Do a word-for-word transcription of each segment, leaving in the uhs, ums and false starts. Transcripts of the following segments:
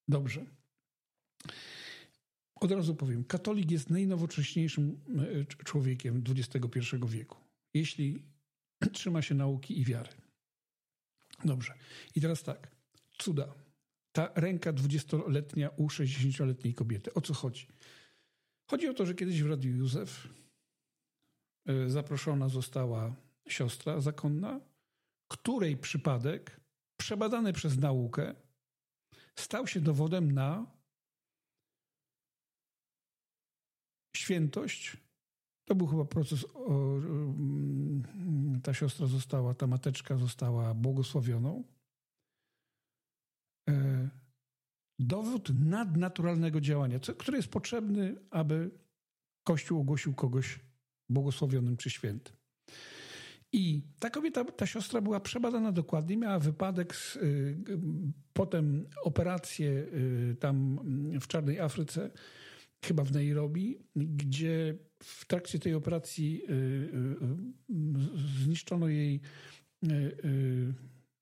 Dobrze. Od razu powiem, katolik jest najnowocześniejszym człowiekiem dwudziestego pierwszego wieku, jeśli trzyma się nauki i wiary. Dobrze. I teraz tak. Cuda. Ta ręka dwudziestoletnia u sześćdziesięcioletniej kobiety. O co chodzi? Chodzi o to, że kiedyś w Radiu Józef zaproszona została siostra zakonna, której przypadek, przebadany przez naukę, stał się dowodem na świętość. To był chyba proces, o, ta siostra została, ta mateczka została błogosławioną. Dowód nadnaturalnego działania, który jest potrzebny, aby Kościół ogłosił kogoś błogosławionym czy świętym. I ta kobieta, ta siostra była przebadana dokładnie, miała wypadek, z, y, potem operację y, tam w Czarnej Afryce, chyba w Nairobi, gdzie w trakcie tej operacji y, y, y, zniszczono jej y, y,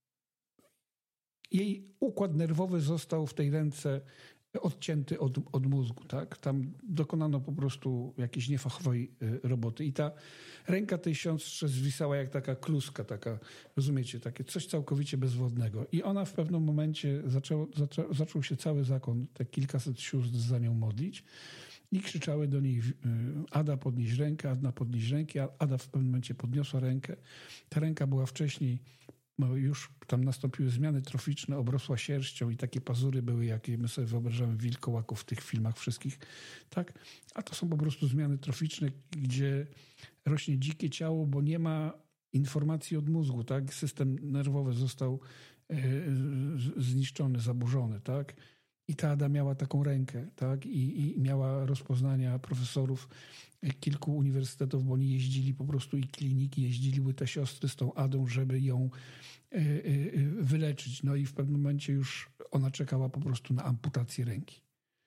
jej układ nerwowy został w tej ręce odcięty od, od mózgu, tak? Tam dokonano po prostu jakiejś niefachowej roboty. I ta ręka tej siostrze zwisała jak taka kluska, taka, rozumiecie, takie coś całkowicie bezwodnego. I ona w pewnym momencie zaczęło, zaczą, zaczął się cały zakon, te kilkaset sióstr za nią modlić i krzyczały do niej: Ada, podnieś rękę, Ada, podnieś rękę. Ada w pewnym momencie podniosła rękę. Ta ręka była wcześniej, no już tam nastąpiły zmiany troficzne, obrosła sierścią i takie pazury były, jakie my sobie wyobrażamy wilkołaków w tych filmach wszystkich, tak? A to są po prostu zmiany troficzne, gdzie rośnie dzikie ciało, bo nie ma informacji od mózgu, tak? System nerwowy został e, zniszczony, zaburzony, tak? I ta Ada miała taką rękę, tak? I, i miała rozpoznania profesorów kilku uniwersytetów, bo oni jeździli po prostu i kliniki, jeździliby te siostry z tą Adą, żeby ją y, y, wyleczyć. No i w pewnym momencie już ona czekała po prostu na amputację ręki.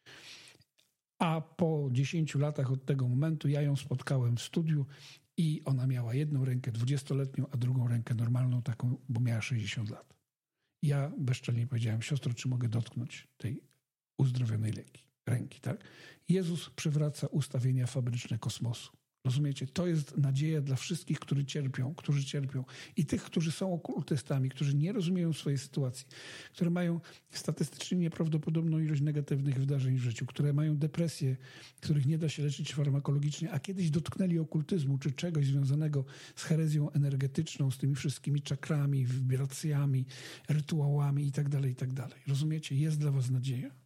A po dziesięciu latach od tego momentu ja ją spotkałem w studiu i ona miała jedną rękę dwudziestoletnią, a drugą rękę normalną taką, bo miała sześćdziesiąt lat. Ja bezczelnie powiedziałem: siostro, czy mogę dotknąć tej uzdrowionej ręki, ręki, tak? Jezus przywraca ustawienia fabryczne kosmosu. Rozumiecie? To jest nadzieja dla wszystkich, którzy cierpią, którzy cierpią. I tych, którzy są okultystami, którzy nie rozumieją swojej sytuacji, które mają statystycznie nieprawdopodobną ilość negatywnych wydarzeń w życiu, które mają depresję, których nie da się leczyć farmakologicznie, a kiedyś dotknęli okultyzmu czy czegoś związanego z herezją energetyczną, z tymi wszystkimi czakrami, wibracjami, rytuałami i tak dalej, i tak dalej. Rozumiecie? Jest dla was nadzieja.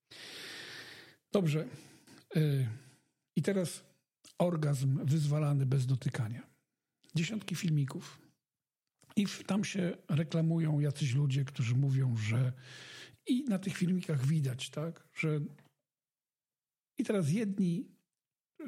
Dobrze. I teraz orgazm wyzwalany bez dotykania. Dziesiątki filmików. I tam się reklamują jacyś ludzie, którzy mówią, że i na tych filmikach widać, tak, że i teraz jedni y,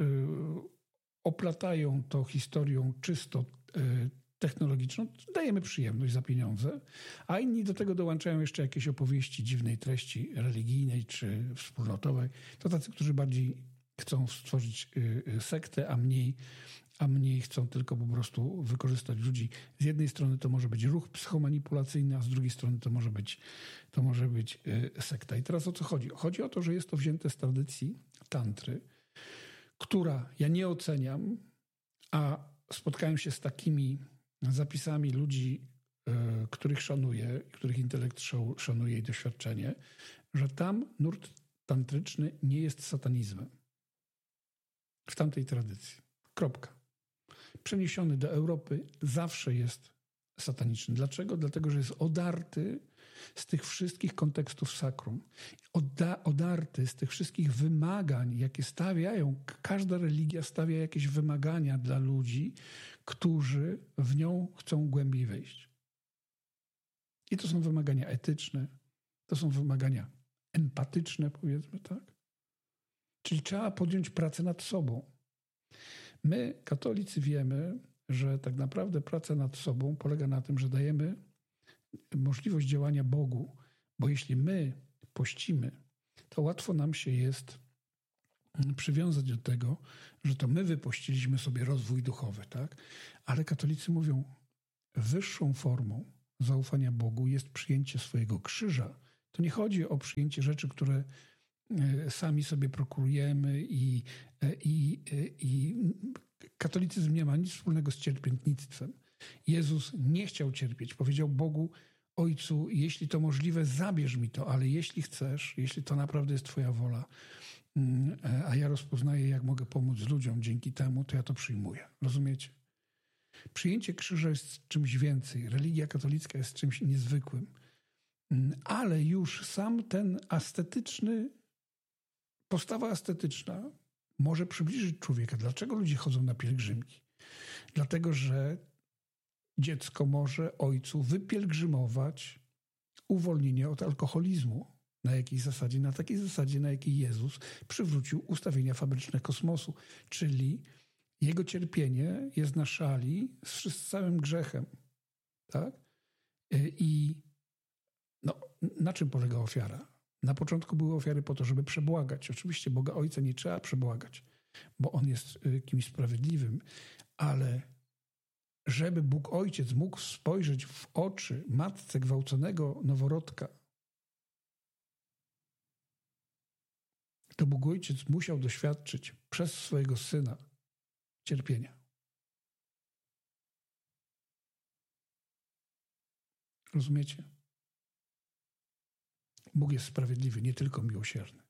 oplatają to historią czysto y, technologiczną, dajemy przyjemność za pieniądze, a inni do tego dołączają jeszcze jakieś opowieści dziwnej treści religijnej czy wspólnotowej. To tacy, którzy bardziej chcą stworzyć sektę, a mniej, a mniej chcą tylko po prostu wykorzystać ludzi. Z jednej strony to może być ruch psychomanipulacyjny, a z drugiej strony to może być, to może być sekta. I teraz o co chodzi? Chodzi o to, że jest to wzięte z tradycji tantry, która ja nie oceniam, a spotkałem się z takimi zapisami ludzi, których szanuję, których intelekt szanuje i doświadczenie, że tam nurt tantryczny nie jest satanizmem. W tamtej tradycji. Kropka. Przeniesiony do Europy zawsze jest sataniczny. Dlaczego? Dlatego, że jest odarty z tych wszystkich kontekstów sakrum. Oda, odarty z tych wszystkich wymagań, jakie stawiają. Każda religia stawia jakieś wymagania dla ludzi, którzy w nią chcą głębiej wejść. I to są wymagania etyczne, to są wymagania empatyczne, powiedzmy, tak? Czyli trzeba podjąć pracę nad sobą. My, katolicy, wiemy, że tak naprawdę praca nad sobą polega na tym, że dajemy możliwość działania Bogu, bo jeśli my pościmy, to łatwo nam się jest przywiązać do tego, że to my wypościliśmy sobie rozwój duchowy, tak? Ale katolicy mówią, wyższą formą zaufania Bogu jest przyjęcie swojego krzyża, To nie chodzi o przyjęcie rzeczy, które sami sobie prokurujemy i, i, i katolicyzm nie ma nic wspólnego z cierpiętnictwem. Jezus nie chciał cierpieć. Powiedział Bogu, Ojcu, jeśli to możliwe, zabierz mi to, ale jeśli chcesz, jeśli to naprawdę jest Twoja wola, a ja rozpoznaję, jak mogę pomóc ludziom dzięki temu, to ja to przyjmuję. Rozumiecie? Przyjęcie krzyża jest czymś więcej. Religia katolicka jest czymś niezwykłym. Ale już sam ten ascetyczny, postawa ascetyczna może przybliżyć człowieka. Dlaczego ludzie chodzą na pielgrzymki? Dlatego, że dziecko może ojcu wypielgrzymować uwolnienie od alkoholizmu. Na jakiej zasadzie? Na takiej zasadzie, na jakiej Jezus przywrócił ustawienia fabryczne kosmosu. Czyli jego cierpienie jest na szali z całym grzechem. Tak? I no, na czym polega ofiara? Na początku były ofiary po to, żeby przebłagać. Oczywiście Boga Ojca nie trzeba przebłagać, bo On jest kimś sprawiedliwym, ale żeby Bóg Ojciec mógł spojrzeć w oczy matce gwałconego noworodka, to Bóg Ojciec musiał doświadczyć przez swojego Syna cierpienia. Rozumiecie? Bóg jest sprawiedliwy, nie tylko miłosierny.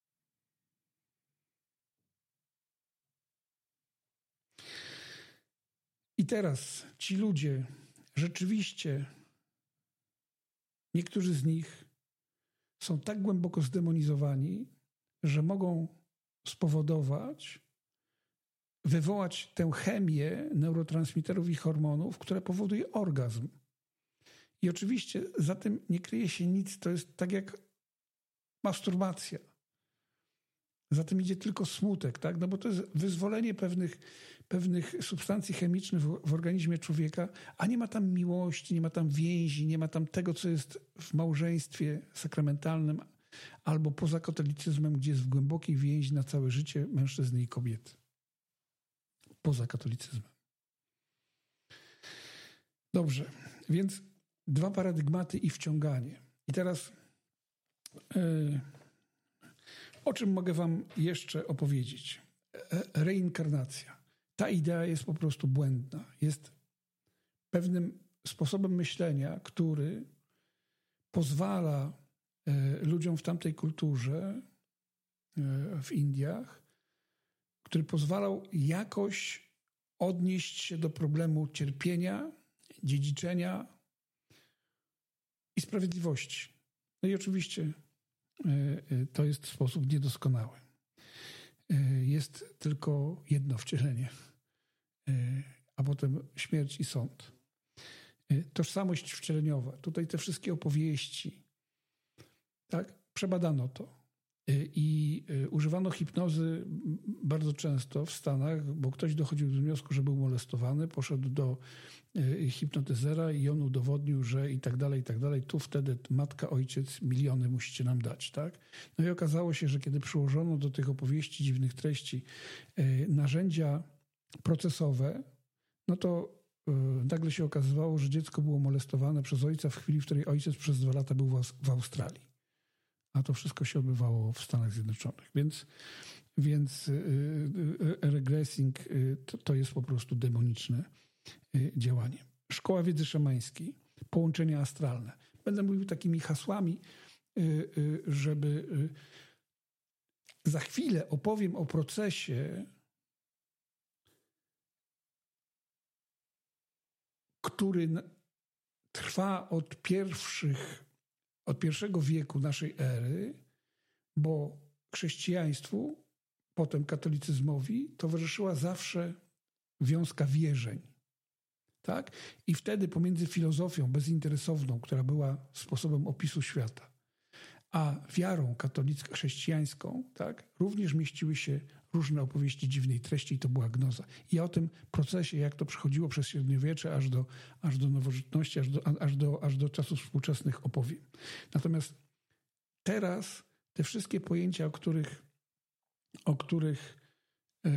I teraz ci ludzie, rzeczywiście, niektórzy z nich są tak głęboko zdemonizowani, że mogą spowodować, wywołać tę chemię neurotransmiterów i hormonów, która powoduje orgazm. I oczywiście za tym nie kryje się nic, to jest tak jak masturbacja. Za tym idzie tylko smutek, tak? No bo to jest wyzwolenie pewnych, pewnych substancji chemicznych w, w organizmie człowieka, a nie ma tam miłości, nie ma tam więzi, nie ma tam tego, co jest w małżeństwie sakramentalnym albo poza katolicyzmem, gdzie jest w głębokiej więzi na całe życie mężczyzny i kobiety. Poza katolicyzmem. Dobrze, więc dwa paradygmaty i wciąganie. I teraz yy, o czym mogę wam jeszcze opowiedzieć? E, reinkarnacja. Ta idea jest po prostu błędna. Jest pewnym sposobem myślenia, który pozwala y, ludziom w tamtej kulturze, y, w Indiach, który pozwalał jakoś odnieść się do problemu cierpienia, dziedziczenia i sprawiedliwości. No i oczywiście y, y, to jest sposób niedoskonały. Y, jest tylko jedno wcielenie, y, a potem śmierć i sąd. Y, tożsamość wcieleniowa. Tutaj te wszystkie opowieści, tak, przebadano to. I używano hipnozy bardzo często w Stanach, bo ktoś dochodził do wniosku, że był molestowany, poszedł do hipnotyzera i on udowodnił, że i tak dalej, i tak dalej. Tu wtedy matka, ojciec, miliony musicie nam dać, tak? No i okazało się, że kiedy przyłożono do tych opowieści dziwnych treści narzędzia procesowe, no to nagle się okazywało, że dziecko było molestowane przez ojca w chwili, w której ojciec przez dwa lata był w Australii. A to wszystko się odbywało w Stanach Zjednoczonych. Więc, więc regressing to, to jest po prostu demoniczne działanie. Szkoła wiedzy szamańskiej, połączenia astralne. Będę mówił takimi hasłami, żeby za chwilę opowiem o procesie, który trwa od pierwszych od pierwszego wieku naszej ery, bo chrześcijaństwu, potem katolicyzmowi towarzyszyła zawsze wiązka wierzeń. Tak? I wtedy pomiędzy filozofią bezinteresowną, która była sposobem opisu świata, a wiarą katolicką, chrześcijańską, tak, również mieściły się różne opowieści dziwnej treści i to była gnoza. I o tym procesie, jak to przechodziło przez średniowiecze aż do, aż do nowożytności, aż do, aż, do, aż do czasów współczesnych opowiem. Natomiast teraz te wszystkie pojęcia, o których, o których yy,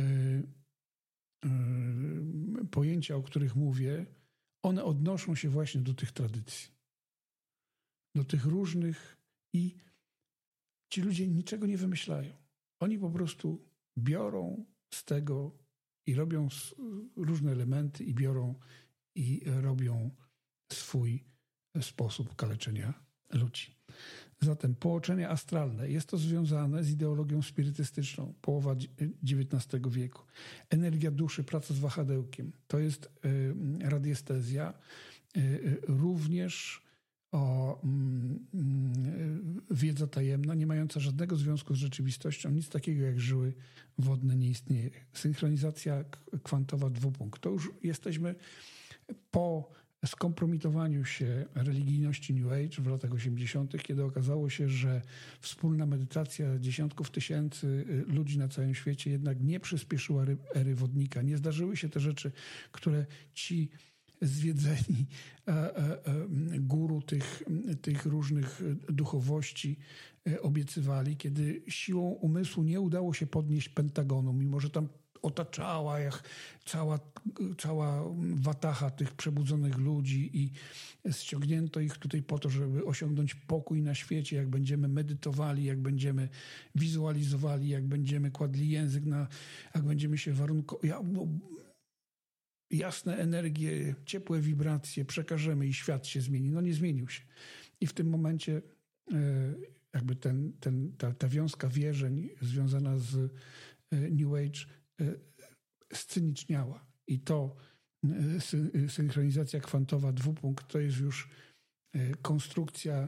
yy, pojęcia, o których mówię, one odnoszą się właśnie do tych tradycji. Do tych różnych I ci ludzie niczego nie wymyślają. Oni po prostu biorą z tego i robią różne elementy i biorą i robią swój sposób kaleczenia ludzi. Zatem połączenie astralne jest to związane z ideologią spirytystyczną, połowa dziewiętnastego wieku. Energia duszy, praca z wahadełkiem, to jest y, radiestezja, y, również o y, wiedza tajemna, nie mająca żadnego związku z rzeczywistością, nic takiego jak żyły wodne nie istnieje. Synchronizacja kwantowa dwupunkt. To już jesteśmy po skompromitowaniu się religijności New Age w latach osiemdziesiątych, kiedy okazało się, że wspólna medytacja dziesiątków tysięcy ludzi na całym świecie jednak nie przyspieszyła ery wodnika. Nie zdarzyły się te rzeczy, które ci zwiedzeni guru tych, tych różnych duchowości obiecywali, kiedy siłą umysłu nie udało się podnieść Pentagonu, mimo że tam otaczała jak cała, cała watacha tych przebudzonych ludzi i ściągnięto ich tutaj po to, żeby osiągnąć pokój na świecie, jak będziemy medytowali, jak będziemy wizualizowali, jak będziemy kładli język na, jak będziemy się warunkowali. Ja, no, jasne energie, ciepłe wibracje przekażemy i świat się zmieni. No nie zmienił się. I w tym momencie jakby ten, ten, ta, ta wiązka wierzeń związana z New Age sceniczniała. I to synchronizacja kwantowa dwupunkt to jest już konstrukcja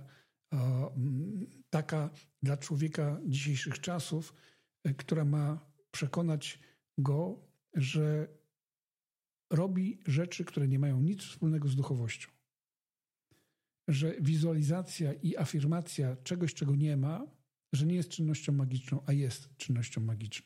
taka dla człowieka dzisiejszych czasów, która ma przekonać go, że robi rzeczy, które nie mają nic wspólnego z duchowością. Że wizualizacja i afirmacja czegoś, czego nie ma, że nie jest czynnością magiczną, a jest czynnością magiczną.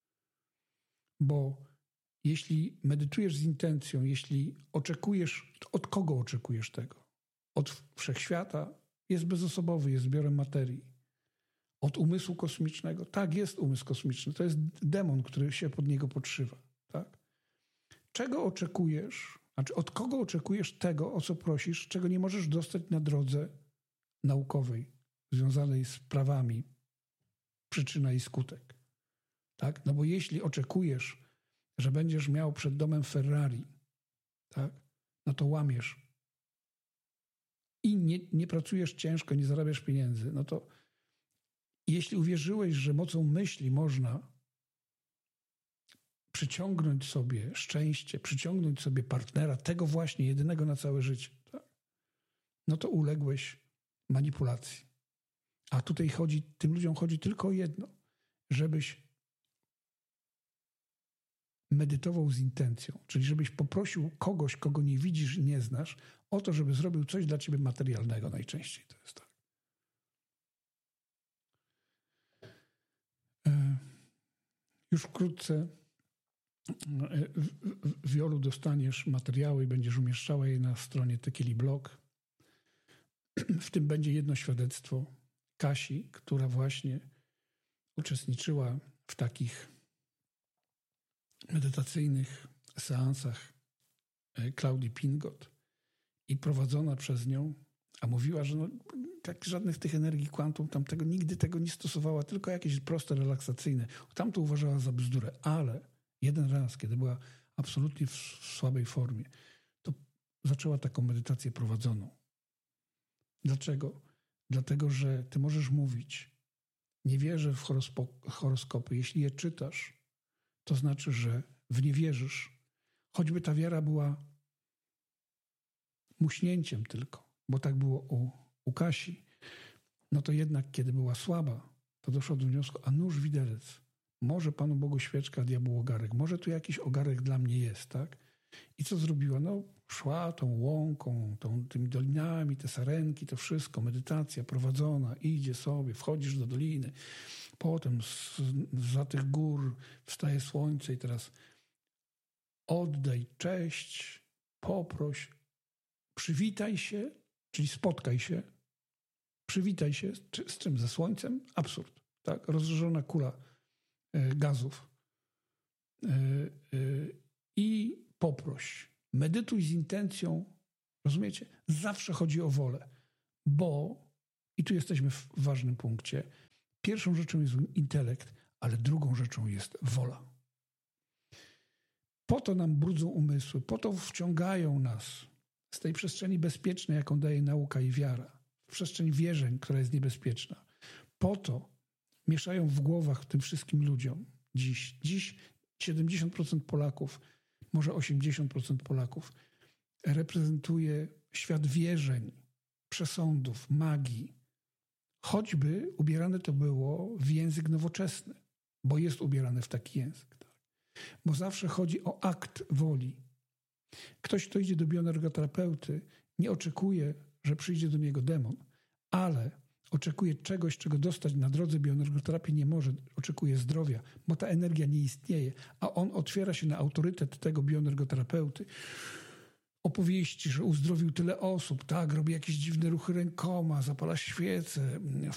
Bo jeśli medytujesz z intencją, jeśli oczekujesz, od kogo oczekujesz tego? Od wszechświata jest bezosobowy, jest zbiorem materii. Od umysłu kosmicznego? Tak, jest umysł kosmiczny. To jest demon, który się pod niego podszywa. Tak? Czego oczekujesz? Znaczy, od kogo oczekujesz tego, o co prosisz, czego nie możesz dostać na drodze naukowej, związanej z prawami przyczyna i skutek? Tak? No bo jeśli oczekujesz, że będziesz miał przed domem Ferrari, tak? No to łamiesz i nie, nie pracujesz ciężko, nie zarabiasz pieniędzy, no to jeśli uwierzyłeś, że mocą myśli można przyciągnąć sobie szczęście, przyciągnąć sobie partnera, tego właśnie, jedynego na całe życie, tak? No to uległeś manipulacji. A tutaj chodzi, tym ludziom chodzi tylko o jedno, żebyś medytował z intencją, czyli żebyś poprosił kogoś, kogo nie widzisz i nie znasz, o to, żeby zrobił coś dla ciebie materialnego. Najczęściej to jest tak. Już wkrótce w Wiolu dostaniesz materiały i będziesz umieszczała je na stronie Tequila Blog. W tym będzie jedno świadectwo Kasi, która właśnie uczestniczyła w takich medytacyjnych seansach Klaudii Pingot i prowadzona przez nią, a mówiła, że no, tak żadnych tych energii kwantum tam tego, nigdy tego nie stosowała, tylko jakieś proste, relaksacyjne. Tam to uważała za bzdurę, ale jeden raz, kiedy była absolutnie w słabej formie, to zaczęła taką medytację prowadzoną. Dlaczego? Dlatego, że ty możesz mówić, nie wierzę w horospo- horoskopy. Jeśli je czytasz, to znaczy, że w nie wierzysz. Choćby ta wiara była muśnięciem tylko, bo tak było u, u Kasi, no to jednak, kiedy była słaba, to doszło do wniosku, a nóż widelec, może Panu Bogu świeczka, diabłu ogarek, może tu jakiś ogarek dla mnie jest, tak? I co zrobiła? No szła tą łąką, tą, tymi dolinami, te sarenki, to wszystko, medytacja prowadzona, idzie sobie, wchodzisz do doliny, potem z, za tych gór wstaje słońce i teraz oddaj cześć, poproś, przywitaj się, czyli spotkaj się, przywitaj się, z, z czym? Ze słońcem? Absurd, tak? Rozżarzona kula y, gazów y, y, i poproś. Medytuj z intencją, rozumiecie? Zawsze chodzi o wolę, bo I tu jesteśmy w ważnym punkcie. Pierwszą rzeczą jest intelekt, ale drugą rzeczą jest wola. Po to nam brudzą umysły, po to wciągają nas z tej przestrzeni bezpiecznej, jaką daje nauka i wiara, w przestrzeń wierzeń, która jest niebezpieczna. Po to mieszają w głowach tym wszystkim ludziom dziś. Dziś siedemdziesiąt procent Polaków, może osiemdziesiąt procent Polaków reprezentuje świat wierzeń, przesądów, magii. Choćby ubierane to było w język nowoczesny, bo jest ubierane w taki język. Tak? Bo zawsze chodzi o akt woli. Ktoś, kto idzie do bioenergoterapeuty, nie oczekuje, że przyjdzie do niego demon, ale oczekuje czegoś, czego dostać na drodze bioenergoterapii nie może. Oczekuje zdrowia, bo ta energia nie istnieje, a on otwiera się na autorytet tego bioenergoterapeuty. Opowieści, że uzdrowił tyle osób, tak, robi jakieś dziwne ruchy rękoma, zapala świece,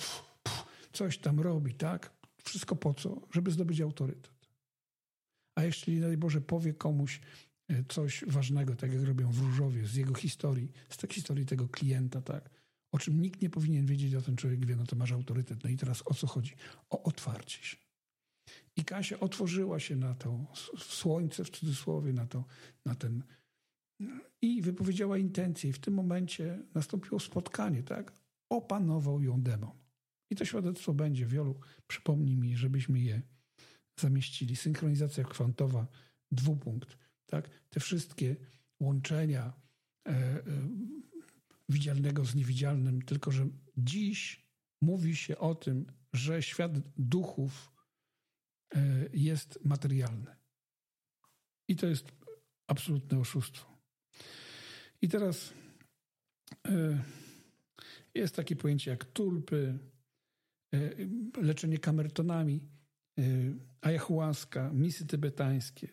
coś tam robi, tak? Wszystko po co? Żeby zdobyć autorytet. A jeśli, daj Boże, powie komuś coś ważnego, tak jak robią w Różowie, z jego historii, z tej historii tego klienta, tak, o czym nikt nie powinien wiedzieć, a ten człowiek wie, no to masz autorytet. No i teraz o co chodzi? O otwarcie się. I Kasia otworzyła się na to słońce, w cudzysłowie, na, to, na ten... I wypowiedziała intencję. I w tym momencie nastąpiło spotkanie, tak? Opanował ją demon. I to świadectwo będzie wielu. Przypomnij mi, żebyśmy je zamieścili. Synchronizacja kwantowa, dwupunkt, tak? Te wszystkie łączenia e, e, widzialnego z niewidzialnym, tylko że dziś mówi się o tym, że świat duchów e, jest materialny. I to jest absolutne oszustwo. I teraz y, jest takie pojęcie jak tulpy, y, leczenie kamertonami, y, ayahuasca, misy tybetańskie.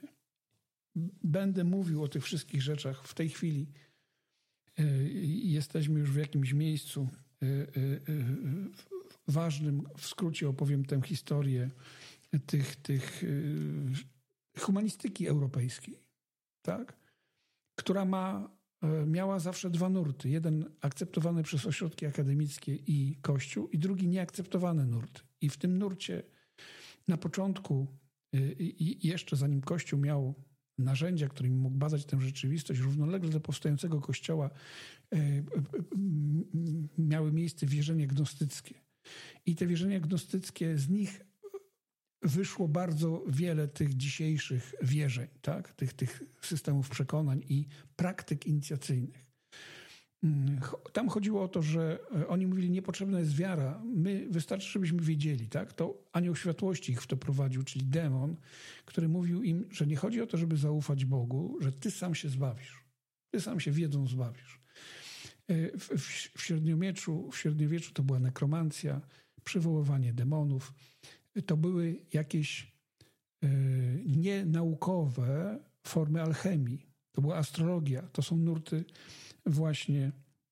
Będę mówił o tych wszystkich rzeczach w tej chwili. Y, jesteśmy już w jakimś miejscu y, y, y, ważnym. W skrócie opowiem tę historię tych, tych y, humanistyki europejskiej, tak? Która ma, miała zawsze dwa nurty. Jeden akceptowany przez ośrodki akademickie i Kościół i drugi nieakceptowany nurt. I w tym nurcie na początku i jeszcze zanim Kościół miał narzędzia, którymi mógł badać tę rzeczywistość, równolegle do powstającego Kościoła miały miejsce wierzenia gnostyckie. I te wierzenia gnostyckie, z nich wyszło bardzo wiele tych dzisiejszych wierzeń, tak? tych, tych systemów przekonań i praktyk inicjacyjnych. Tam chodziło o to, że oni mówili, niepotrzebna jest wiara, my wystarczy, żebyśmy wiedzieli. Tak? To anioł światłości ich w to prowadził, czyli demon, który mówił im, że nie chodzi o to, żeby zaufać Bogu, że ty sam się zbawisz. Ty sam się wiedzą zbawisz. W, w, w, średniowieczu, w średniowieczu to była nekromancja, przywoływanie demonów. To były jakieś y, nienaukowe formy alchemii. To była astrologia. To są nurty właśnie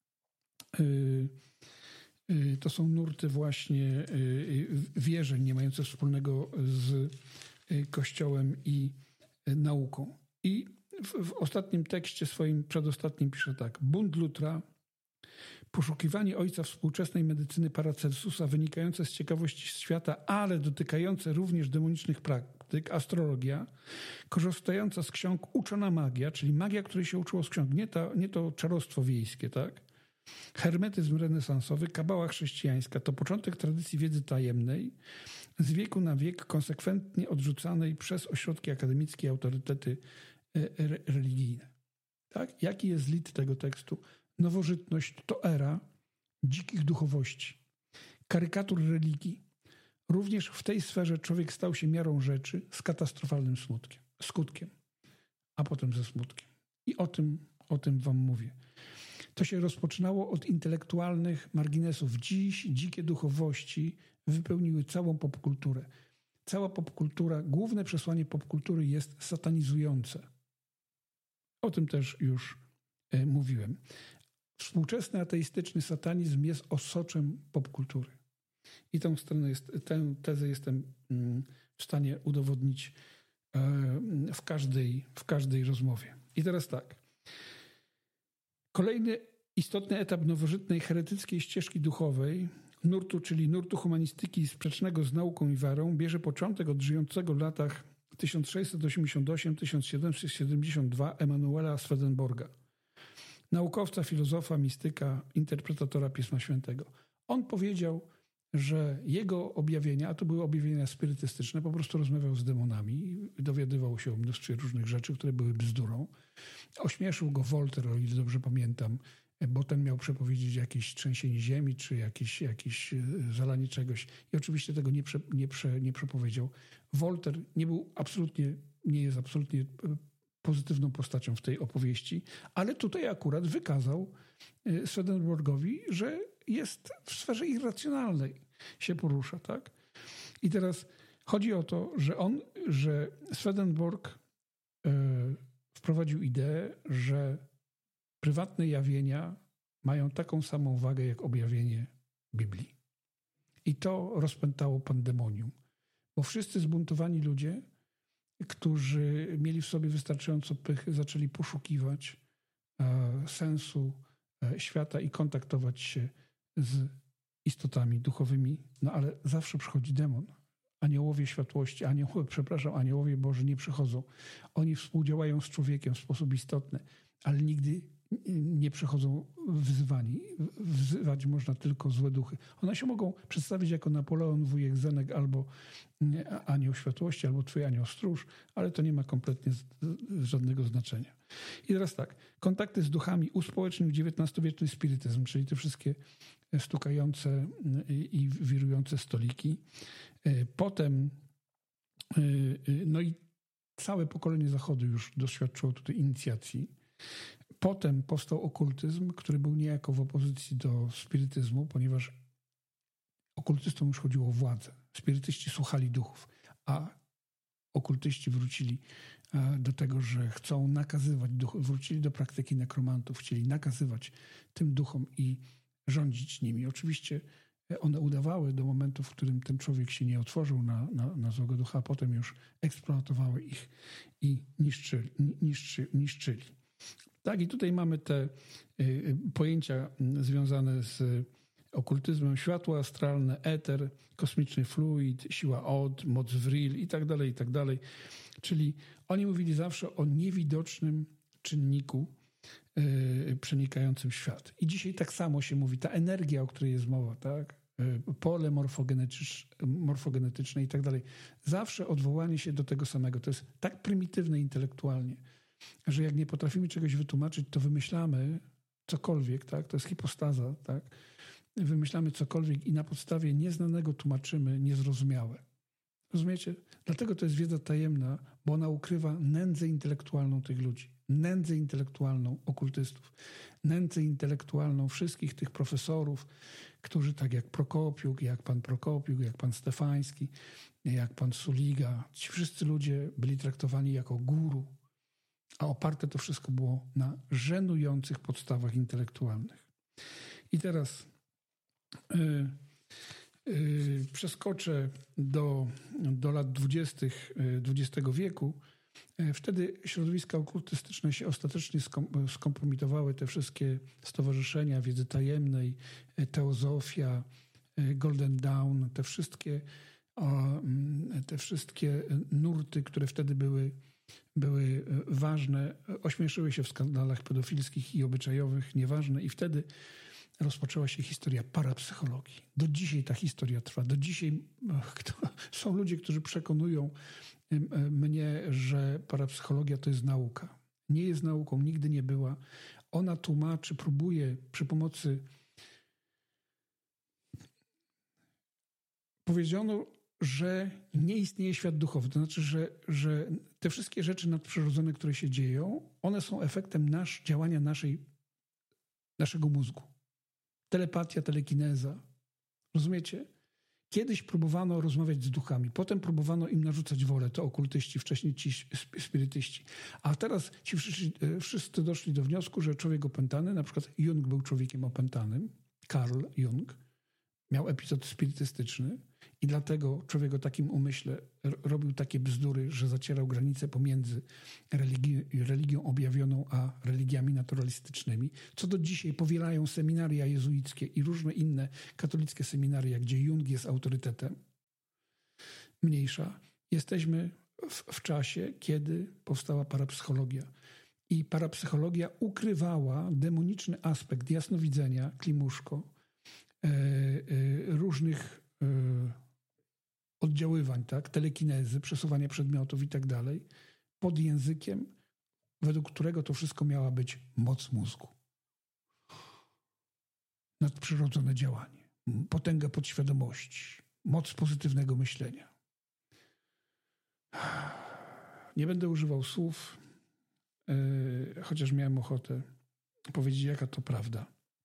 y, y, to są nurty właśnie y, wierzeń nie mające wspólnego z y, Kościołem i y, nauką. I w, w ostatnim tekście swoim, przedostatnim pisze tak. Bunt Lutra, poszukiwanie ojca współczesnej medycyny Paracelsusa, wynikające z ciekawości świata, ale dotykające również demonicznych praktyk, astrologia, korzystająca z ksiąg uczona magia, czyli magia, której się uczyło z ksiąg, nie, ta, nie to czarostwo wiejskie, tak? Hermetyzm renesansowy, kabała chrześcijańska to początek tradycji wiedzy tajemnej, z wieku na wiek konsekwentnie odrzucanej przez ośrodki akademickie i autorytety re- religijne. Tak? Jaki jest lit tego tekstu? Nowożytność to era dzikich duchowości, karykatur religii. Również w tej sferze człowiek stał się miarą rzeczy z katastrofalnym smutkiem, skutkiem, a potem ze smutkiem. I o tym, o tym wam mówię. To się rozpoczynało od intelektualnych marginesów. Dziś dzikie duchowości wypełniły całą popkulturę. Cała popkultura, główne przesłanie popkultury jest satanizujące. O tym też już e, mówiłem. Współczesny ateistyczny satanizm jest osoczem popkultury. I tę, stronę jest, tę tezę jestem w stanie udowodnić w każdej, w każdej rozmowie. I teraz tak. Kolejny istotny etap nowożytnej heretyckiej ścieżki duchowej, nurtu, czyli nurtu humanistyki sprzecznego z nauką i wiarą, bierze początek od żyjącego w latach tysiąc sześćset osiemdziesiąt osiem do tysiąc siedemset siedemdziesiąt dwa Emanuela Swedenborga, naukowca, filozofa, mistyka, interpretatora Pisma Świętego. On powiedział, że jego objawienia, a to były objawienia spirytystyczne, po prostu rozmawiał z demonami, dowiadywał się o mnóstwie różnych rzeczy, które były bzdurą. Ośmieszył go Voltaire, o ile dobrze pamiętam, bo ten miał przepowiedzieć jakieś trzęsienie ziemi, czy jakieś, jakieś zalanie czegoś. I oczywiście tego nie, prze, nie, prze, nie przepowiedział. Voltaire nie był absolutnie, nie jest absolutnie pozytywną postacią w tej opowieści, ale tutaj akurat wykazał Swedenborgowi, że jest w sferze irracjonalnej, się porusza, tak? I teraz chodzi o to, że on, że Swedenborg y, wprowadził ideę, że prywatne jawienia mają taką samą wagę jak objawienie Biblii. I to rozpętało pandemonium, bo wszyscy zbuntowani ludzie, którzy mieli w sobie wystarczająco pychy, zaczęli poszukiwać e, sensu e, świata i kontaktować się z istotami duchowymi. No ale zawsze przychodzi demon. Aniołowie światłości, aniołowie, przepraszam, aniołowie Boży nie przychodzą. Oni współdziałają z człowiekiem w sposób istotny, ale nigdy nie przychodzą wzywani. Wzywać można tylko złe duchy. One się mogą przedstawić jako Napoleon, wujek Zenek, albo anioł światłości, albo twój anioł stróż, ale to nie ma kompletnie żadnego znaczenia. I teraz tak, kontakty z duchami uspołecznił dziewiętnastowieczny spirytyzm, czyli te wszystkie stukające i wirujące stoliki. Potem, no i całe pokolenie Zachodu już doświadczyło tutaj inicjacji. Potem powstał okultyzm, który był niejako w opozycji do spirytyzmu, ponieważ okultystom już chodziło o władzę. Spirytyści słuchali duchów, a okultyści wrócili do tego, że chcą nakazywać duchów, wrócili do praktyki nekromantów, chcieli nakazywać tym duchom i rządzić nimi. Oczywiście one udawały do momentu, w którym ten człowiek się nie otworzył na, na, na złego ducha, a potem już eksploatowały ich i niszczyli. niszczy, niszczyli. Tak, i tutaj mamy te y, pojęcia związane z okultyzmem: światło astralne, eter, kosmiczny fluid, siła od, moc vril i tak dalej, i tak dalej. Czyli oni mówili zawsze o niewidocznym czynniku y, przenikającym świat. I dzisiaj tak samo się mówi, ta energia, o której jest mowa, tak? Y, pole morfogenetyczne, morfogenetyczne i tak dalej. Zawsze odwołanie się do tego samego. To jest tak prymitywne intelektualnie, że jak nie potrafimy czegoś wytłumaczyć, to wymyślamy cokolwiek, tak? To jest hipostaza, tak? Wymyślamy cokolwiek i na podstawie nieznanego tłumaczymy niezrozumiałe. Rozumiecie? Dlatego to jest wiedza tajemna, bo ona ukrywa nędzę intelektualną tych ludzi. Nędzę intelektualną okultystów. Nędzę intelektualną wszystkich tych profesorów, którzy tak jak Prokopiuk, jak pan Prokopiuk, jak pan Stefański, jak pan Suliga, ci wszyscy ludzie byli traktowani jako guru, a oparte to wszystko było na żenujących podstawach intelektualnych. I teraz yy, yy, przeskoczę do, do lat dwudziestych dwudziestego wieku. Yy, wtedy środowiska okultystyczne się ostatecznie skom- skompromitowały. Te wszystkie stowarzyszenia wiedzy tajemnej, teozofia, yy, Golden Dawn, te wszystkie, o, te wszystkie nurty, które wtedy były były ważne, ośmieszyły się w skandalach pedofilskich i obyczajowych, nieważne. I wtedy rozpoczęła się historia parapsychologii. Do dzisiaj ta historia trwa. Do dzisiaj są ludzie, którzy przekonują mnie, że parapsychologia to jest nauka. Nie jest nauką, nigdy nie była. Ona tłumaczy, próbuje przy pomocy... Powiedziano, że nie istnieje świat duchowy. To znaczy, że, że te wszystkie rzeczy nadprzyrodzone, które się dzieją, one są efektem nasz, działania naszej, naszego mózgu. Telepatia, telekineza. Rozumiecie? Kiedyś próbowano rozmawiać z duchami, potem próbowano im narzucać wolę, to okultyści, wcześniej ci spirytyści. A teraz ci wszyscy, wszyscy doszli do wniosku, że człowiek opętany, na przykład Jung był człowiekiem opętanym, Carl Jung, miał epizod spirytystyczny i dlatego człowiek o takim umyśle robił takie bzdury, że zacierał granice pomiędzy religi- religią objawioną a religiami naturalistycznymi, co do dzisiaj powielają seminaria jezuickie i różne inne katolickie seminaria, gdzie Jung jest autorytetem. Mniejsza. Jesteśmy w, w czasie, kiedy powstała parapsychologia. I parapsychologia ukrywała demoniczny aspekt jasnowidzenia, klimuszko, e, e, różnych e, oddziaływań, tak, telekinezy, przesuwania przedmiotów i tak dalej, pod językiem, według którego to wszystko miała być moc mózgu. Nadprzyrodzone działanie, potęga podświadomości, moc pozytywnego myślenia. Nie będę używał słów, yy, chociaż miałem ochotę powiedzieć, jaka to prawda.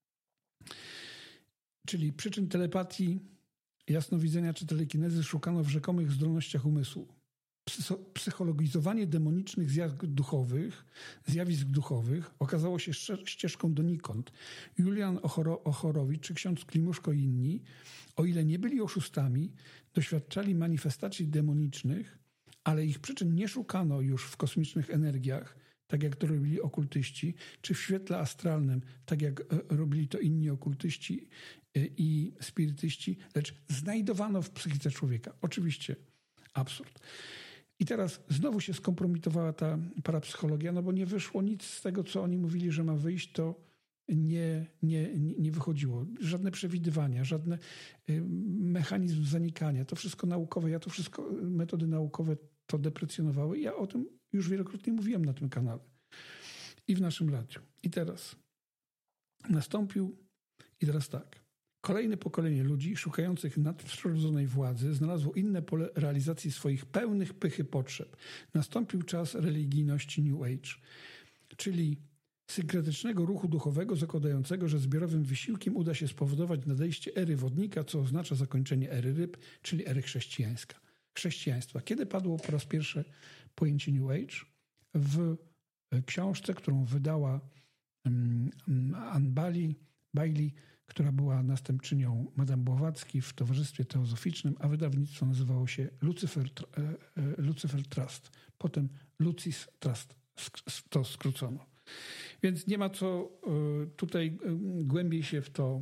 Czyli przyczyn telepatii, jasnowidzenia czy telekinezy szukano w rzekomych zdolnościach umysłu. Psycho- psychologizowanie demonicznych zjawisk duchowych, zjawisk duchowych okazało się sze- ścieżką donikąd. Julian Ochoro- Ochorowicz czy ksiądz Klimuszko i inni, o ile nie byli oszustami, doświadczali manifestacji demonicznych, ale ich przyczyn nie szukano już w kosmicznych energiach, tak jak to robili okultyści, czy w świetle astralnym, tak jak robili to inni okultyści i spirytyści, lecz znajdowano w psychice człowieka. Oczywiście absurd. I teraz znowu się skompromitowała ta parapsychologia, no bo nie wyszło nic z tego, co oni mówili, że ma wyjść, to nie, nie, nie wychodziło. Żadne przewidywania, żadne mechanizm zanikania. To wszystko naukowe, ja to wszystko, metody naukowe to deprecjonowały. Ja o tym już wielokrotnie mówiłem na tym kanale i w naszym radiu. I teraz nastąpił, i teraz tak, kolejne pokolenie ludzi szukających nadprzyrodzonej władzy znalazło inne pole realizacji swoich pełnych pychy potrzeb. Nastąpił czas religijności New Age, czyli synkretycznego ruchu duchowego zakładającego, że zbiorowym wysiłkiem uda się spowodować nadejście ery wodnika, co oznacza zakończenie ery ryb, czyli ery chrześcijańska. chrześcijaństwa. Kiedy padło po raz pierwszy pojęcie New Age? W książce, którą wydała Anne Bailey, Bailey, która była następczynią Madame Blavatsky w Towarzystwie Teozoficznym, a wydawnictwo nazywało się Lucifer, Lucifer Trust. Potem Lucis Trust to skrócono. Więc nie ma co tutaj głębiej się w to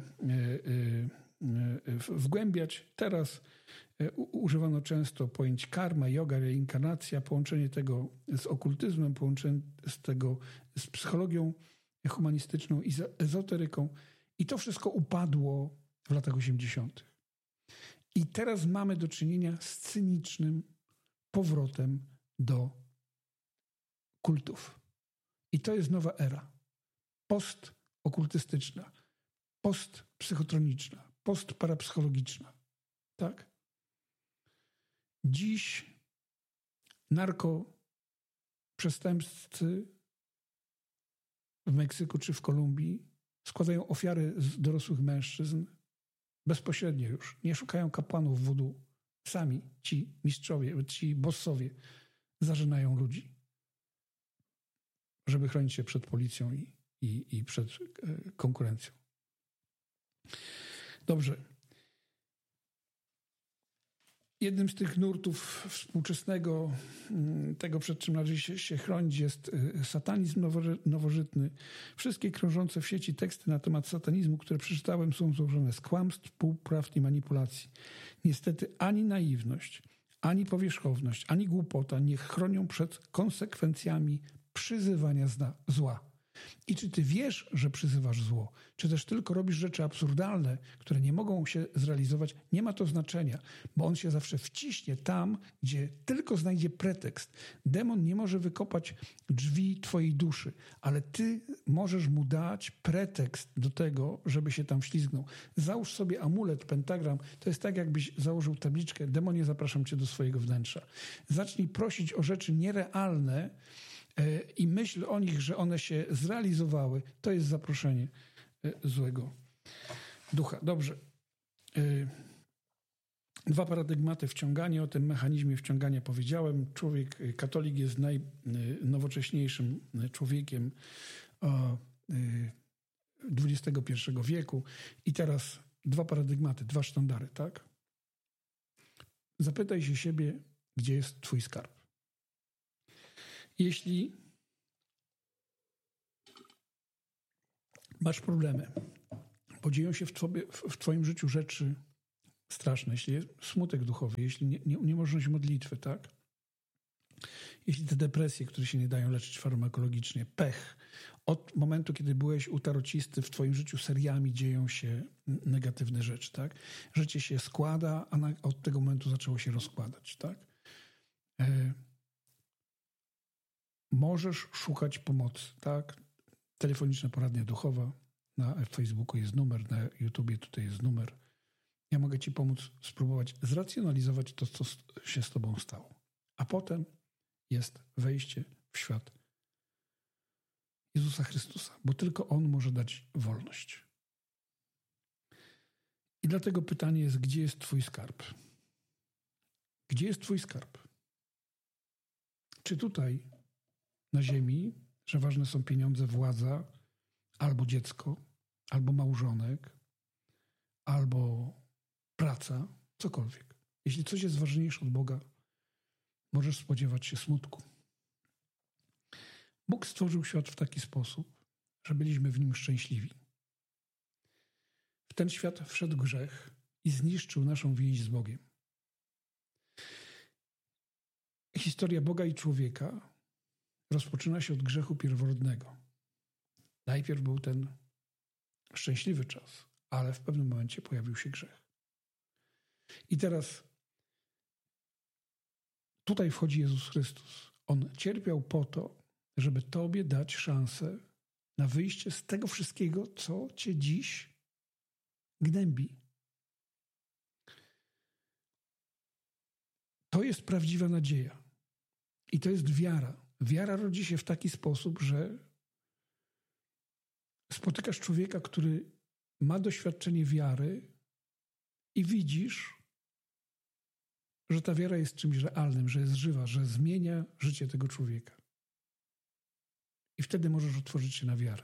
wgłębiać. Teraz używano często pojęć karma, yoga, reinkarnacja, połączenie tego z okultyzmem, połączenie z tego z psychologią humanistyczną i z ezoteryką. I to wszystko upadło w latach osiemdziesiątych. I teraz mamy do czynienia z cynicznym powrotem do kultów. I to jest nowa era. Postokultystyczna, postpsychotroniczna, postparapsychologiczna. Tak? Dziś narkoprzestępcy w Meksyku czy w Kolumbii składają ofiary z dorosłych mężczyzn bezpośrednio już. Nie szukają kapłanów wudu. Sami ci mistrzowie, ci bossowie zażynają ludzi, żeby chronić się przed policją i, i, i przed konkurencją. Dobrze. Jednym z tych nurtów współczesnego, tego przed czym należy się, się chronić, jest satanizm nowożytny. Wszystkie krążące w sieci teksty na temat satanizmu, które przeczytałem, są złożone z kłamstw, półprawd i manipulacji. Niestety ani naiwność, ani powierzchowność, ani głupota nie chronią przed konsekwencjami przyzywania zła. I czy ty wiesz, że przyzywasz zło, czy też tylko robisz rzeczy absurdalne, które nie mogą się zrealizować, nie ma to znaczenia, bo on się zawsze wciśnie tam, gdzie tylko znajdzie pretekst. Demon nie może wykopać drzwi twojej duszy, ale ty możesz mu dać pretekst do tego, żeby się tam ślizgnął. Załóż sobie amulet, pentagram, to jest tak, jakbyś założył tabliczkę: demonie, zapraszam cię do swojego wnętrza. Zacznij prosić o rzeczy nierealne i myśl o nich, że one się zrealizowały. To jest zaproszenie złego ducha. Dobrze. Dwa paradygmaty wciągania. O tym mechanizmie wciągania powiedziałem. Człowiek, katolik jest najnowocześniejszym człowiekiem dwudziestego pierwszego wieku. I teraz dwa paradygmaty, dwa sztandary, tak? Zapytaj się siebie, gdzie jest twój skarb. Jeśli masz problemy, bo dzieją się w, tobie, w twoim życiu rzeczy straszne, jeśli jest smutek duchowy, jeśli nie, nie, niemożność modlitwy, tak? Jeśli te depresje, które się nie dają leczyć farmakologicznie, pech, od momentu, kiedy byłeś u tarocisty, w twoim życiu seriami dzieją się negatywne rzeczy, tak? Życie się składa, a na, od tego momentu zaczęło się rozkładać, tak? E, możesz szukać pomocy, tak? Telefoniczna poradnia duchowa, na Facebooku jest numer, na YouTubie tutaj jest numer. Ja mogę ci pomóc spróbować zracjonalizować to, co się z tobą stało. A potem jest wejście w świat Jezusa Chrystusa, bo tylko On może dać wolność. I dlatego pytanie jest, gdzie jest twój skarb? Gdzie jest twój skarb? Czy tutaj, na ziemi, że ważne są pieniądze, władza, albo dziecko, albo małżonek, albo praca, cokolwiek. Jeśli coś jest ważniejsze od Boga, możesz spodziewać się smutku. Bóg stworzył świat w taki sposób, że byliśmy w nim szczęśliwi. W ten świat wszedł grzech i zniszczył naszą więź z Bogiem. Historia Boga i człowieka rozpoczyna się od grzechu pierworodnego. Najpierw był ten szczęśliwy czas, ale w pewnym momencie pojawił się grzech. I teraz tutaj wchodzi Jezus Chrystus. On cierpiał po to, żeby tobie dać szansę na wyjście z tego wszystkiego, co cię dziś gnębi. To jest prawdziwa nadzieja. I to jest wiara. Wiara rodzi się w taki sposób, że spotykasz człowieka, który ma doświadczenie wiary i widzisz, że ta wiara jest czymś realnym, że jest żywa, że zmienia życie tego człowieka. I wtedy możesz otworzyć się na wiarę.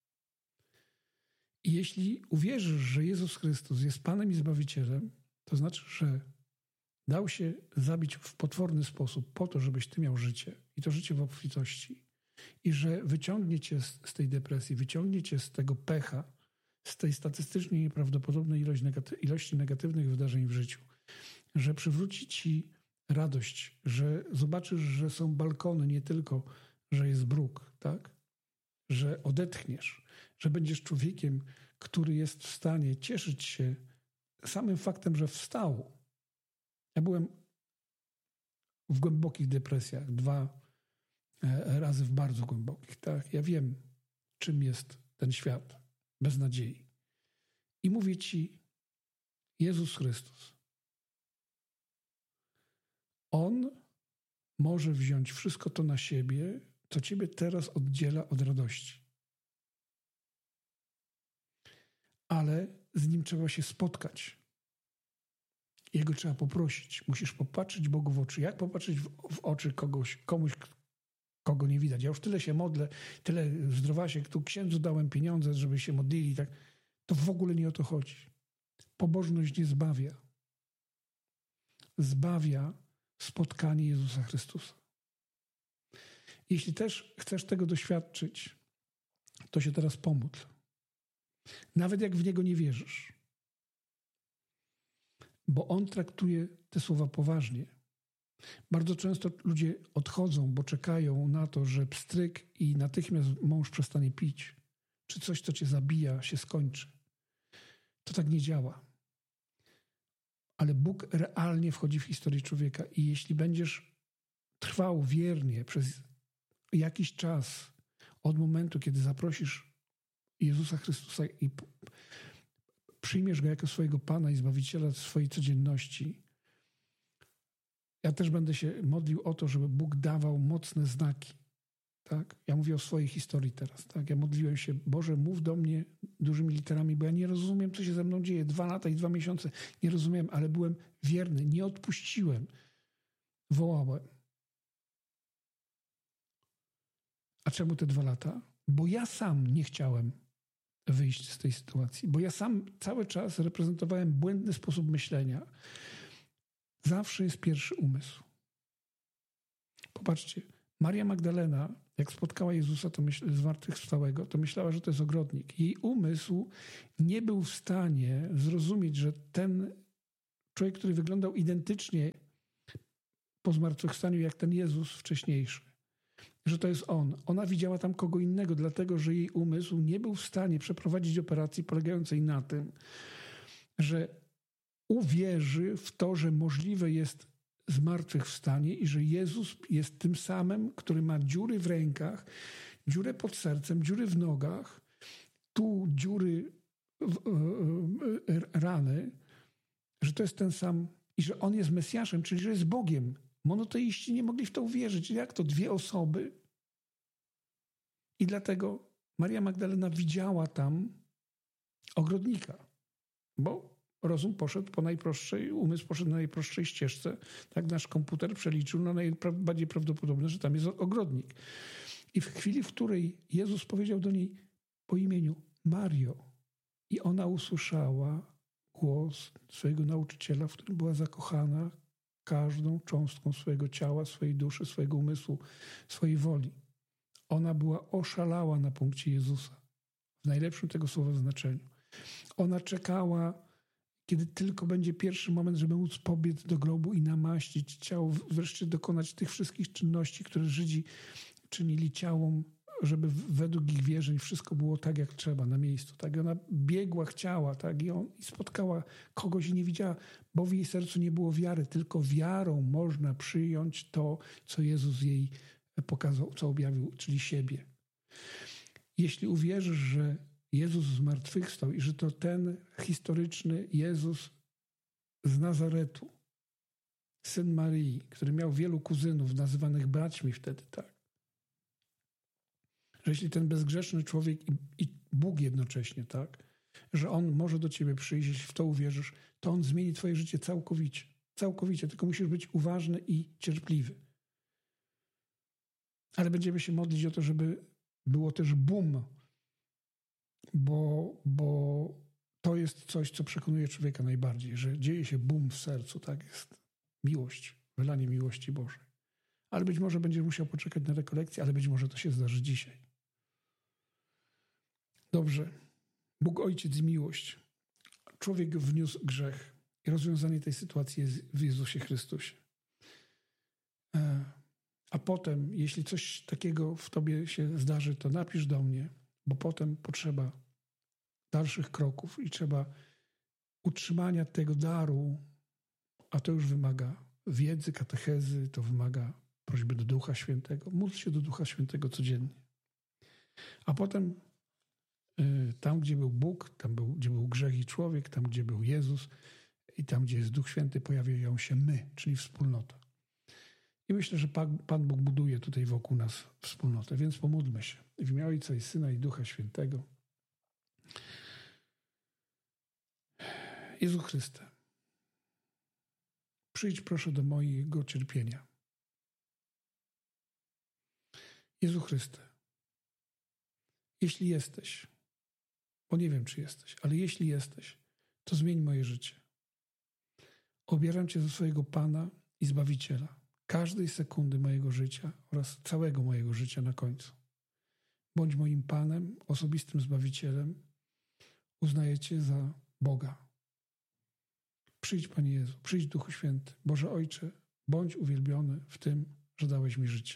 I jeśli uwierzysz, że Jezus Chrystus jest Panem i Zbawicielem, to znaczy, że dał się zabić w potworny sposób po to, żebyś ty miał życie i to życie w obfitości i że wyciągnie cię z, z tej depresji, wyciągnie cię z tego pecha, z tej statystycznie nieprawdopodobnej ilości, negaty- ilości negatywnych wydarzeń w życiu, że przywróci ci radość, że zobaczysz, że są balkony, nie tylko, że jest bruk, tak? Że odetchniesz, że będziesz człowiekiem, który jest w stanie cieszyć się samym faktem, że wstał. Ja byłem w głębokich depresjach, dwa razy w bardzo głębokich, tak? Ja wiem, czym jest ten świat bez nadziei. I mówię ci, Jezus Chrystus, On może wziąć wszystko to na siebie, co ciebie teraz oddziela od radości. Ale z Nim trzeba się spotkać. Jego trzeba poprosić. Musisz popatrzeć Bogu w oczy. Jak popatrzeć w, w oczy kogoś, komuś, kogo nie widać? Ja już tyle się modlę, tyle zdrowasiek, tu księdzu dałem pieniądze, żeby się modlili. Tak. To w ogóle nie o to chodzi. Pobożność nie zbawia. Zbawia spotkanie Jezusa Chrystusa. Jeśli też chcesz tego doświadczyć, to się teraz pomódl. Nawet jak w Niego nie wierzysz. Bo On traktuje te słowa poważnie. Bardzo często ludzie odchodzą, bo czekają na to, że pstryk i natychmiast mąż przestanie pić. Czy coś, co cię zabija, się skończy. To tak nie działa. Ale Bóg realnie wchodzi w historię człowieka i jeśli będziesz trwał wiernie przez jakiś czas od momentu, kiedy zaprosisz Jezusa Chrystusa i przyjmiesz Go jako swojego Pana i Zbawiciela swojej codzienności, ja też będę się modlił o to, żeby Bóg dawał mocne znaki. Tak? Ja mówię o swojej historii teraz. Tak? Ja modliłem się, Boże, mów do mnie dużymi literami, bo ja nie rozumiem, co się ze mną dzieje. Dwa lata i dwa miesiące nie rozumiem, ale byłem wierny, nie odpuściłem. Wołałem. A czemu te dwa lata? Bo ja sam nie chciałem wyjść z tej sytuacji. Bo ja sam cały czas reprezentowałem błędny sposób myślenia. Zawsze jest pierwszy umysł. Popatrzcie, Maria Magdalena, jak spotkała Jezusa to myśl, zmartwychwstałego, to myślała, że to jest ogrodnik. Jej umysł nie był w stanie zrozumieć, że ten człowiek, który wyglądał identycznie po zmartwychwstaniu jak ten Jezus wcześniejszy, że to jest on. Ona widziała tam kogo innego, dlatego że jej umysł nie był w stanie przeprowadzić operacji polegającej na tym, że uwierzy w to, że możliwe jest zmartwychwstanie i że Jezus jest tym samym, który ma dziury w rękach, dziurę pod sercem, dziury w nogach, tu dziury, w, rany, że to jest ten sam i że on jest Mesjaszem, czyli że jest Bogiem. Monoteiści nie mogli w to uwierzyć. Jak to? Dwie osoby? I dlatego Maria Magdalena widziała tam ogrodnika, bo rozum poszedł po najprostszej, umysł poszedł na najprostszej ścieżce. Tak nasz komputer przeliczył na najbardziej prawdopodobne, że tam jest ogrodnik. I w chwili, w której Jezus powiedział do niej po imieniu Mario i ona usłyszała głos swojego nauczyciela, w którym była zakochana każdą cząstką swojego ciała, swojej duszy, swojego umysłu, swojej woli. Ona była oszalała na punkcie Jezusa. W najlepszym tego słowa znaczeniu. Ona czekała, kiedy tylko będzie pierwszy moment, żeby móc pobiec do grobu i namaścić ciało, wreszcie dokonać tych wszystkich czynności, które Żydzi czynili ciałom, żeby według ich wierzeń wszystko było tak, jak trzeba, na miejscu. Tak? I ona biegła, chciała, tak? I, on, i spotkała kogoś i nie widziała, bo w jej sercu nie było wiary. Tylko wiarą można przyjąć to, co Jezus jej pokazał, co objawił, czyli siebie. Jeśli uwierzysz, że Jezus zmartwychwstał i że to ten historyczny Jezus z Nazaretu, syn Maryi, który miał wielu kuzynów nazywanych braćmi wtedy, tak? Że jeśli ten bezgrzeszny człowiek i, i Bóg jednocześnie, tak? Że On może do ciebie przyjść, jeśli w to uwierzysz, to On zmieni twoje życie całkowicie. Całkowicie, tylko musisz być uważny i cierpliwy. Ale będziemy się modlić o to, żeby było też boom, bo, bo to jest coś, co przekonuje człowieka najbardziej, że dzieje się boom w sercu, tak? Jest miłość, wylanie miłości Bożej. Ale być może będziesz musiał poczekać na rekolekcję, ale być może to się zdarzy dzisiaj. Dobrze. Bóg Ojciec i miłość. Człowiek wniósł grzech i rozwiązanie tej sytuacji jest w Jezusie Chrystusie. A potem, jeśli coś takiego w tobie się zdarzy, to napisz do mnie, bo potem potrzeba dalszych kroków i trzeba utrzymania tego daru, a to już wymaga wiedzy, katechezy, to wymaga prośby do Ducha Świętego. Módl się do Ducha Świętego codziennie. A potem y, tam, gdzie był Bóg, tam był, gdzie był grzech i człowiek, tam, gdzie był Jezus i tam, gdzie jest Duch Święty, pojawiają się my, czyli wspólnota. I myślę, że Pan, Pan Bóg buduje tutaj wokół nas wspólnotę, więc pomódlmy się. W imię Ojca i Syna i Ducha Świętego. Jezu Chryste, przyjdź proszę do mojego cierpienia. Jezu Chryste, jeśli jesteś, bo nie wiem, czy jesteś, ale jeśli jesteś, to zmień moje życie. Obieram Cię za swojego Pana i Zbawiciela każdej sekundy mojego życia oraz całego mojego życia na końcu. Bądź moim Panem, osobistym Zbawicielem. Uznaję Cię za Boga. Przyjdź, Panie Jezu, przyjdź, Duchu Święty. Boże Ojcze, bądź uwielbiony w tym, że dałeś mi życie.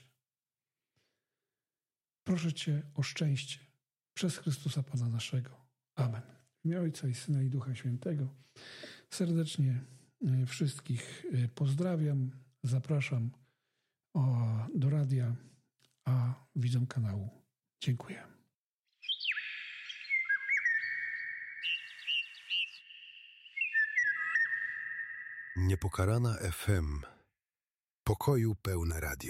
Proszę Cię o szczęście przez Chrystusa Pana naszego. Amen. W imię Ojca i Syna i Ducha Świętego serdecznie wszystkich pozdrawiam, zapraszam do radia, a widzom kanału dziękuję. Niepokalana F M. Pokoju pełne radio.